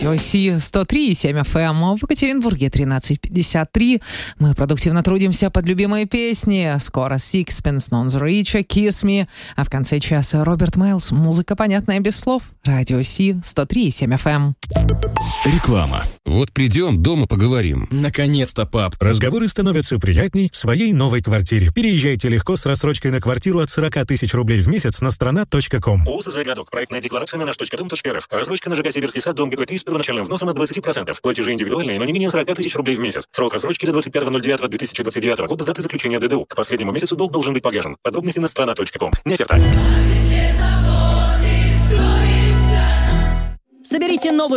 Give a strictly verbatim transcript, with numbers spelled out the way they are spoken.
Радио Си сто три и семь эф эм в Екатеринбурге тринадцать пятьдесят три. Мы продуктивно трудимся под любимые песни. Скоро Sixpence None the Richer, Kiss Me. А в конце часа Роберт Майлз. Музыка, понятная без слов. Радио Си сто три и семь эф эм. Реклама. Вот придем, дома поговорим. Наконец-то, пап. Разговоры становятся приятней в своей новой квартире. Переезжайте легко с рассрочкой на квартиру от сорок тысяч рублей в месяц на страна точка ком. ООО «Городок». Проектная декларация на наш точка дом точка эр эф. Рассрочка на ЖК «Сибирский сад», дом ГП-три с первоначальным взносом от двадцать процентов. Платежи индивидуальные, но не менее сорок тысяч рублей в месяц. Срок рассрочки до двадцать пятого ноль девятого две тысячи двадцать девятого года с даты заключения ДДУ. К последнему месяцу долг должен быть погашен. Подробности на страна точка ком. Не оферта. Соберите новую